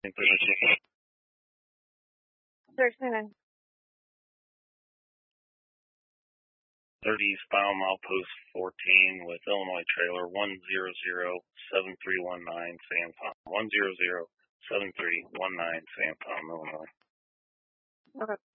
13. 30 Final Mile Post 14 with Illinois Trailer 1007319 Sam Tom. 1007319 Sam Tom, Illinois. Okay.